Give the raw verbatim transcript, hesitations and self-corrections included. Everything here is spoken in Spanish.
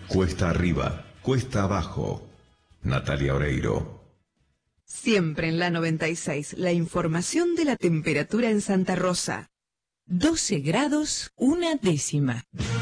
Cuesta arriba, cuesta abajo. Natalia Oreiro. Siempre en la noventa y seis, la información de la temperatura en Santa Rosa. doce grados, una décima.